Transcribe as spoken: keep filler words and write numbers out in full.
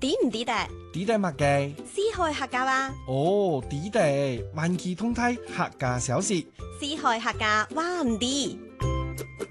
知唔知噠？ 知得乜嘅？ 四海客家話。 哦，知得，萬企通梯客家小事。 四海客家話唔知。